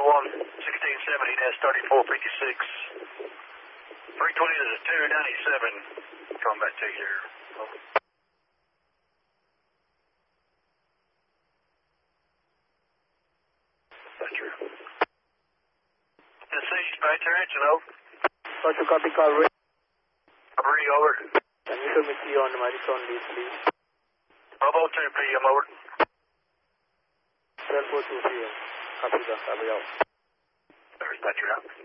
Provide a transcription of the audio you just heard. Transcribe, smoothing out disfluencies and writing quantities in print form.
321, 1670-3456. 320 to 297. Coming back to you. Over. That's true. Dispatcher, engine over. What's your copy call? Bree, over. Can you put me to you on the Madison lead, please? Bravo 2 PM, over. 12:02 PM. Copy that. I'll be out. Dispatcher out.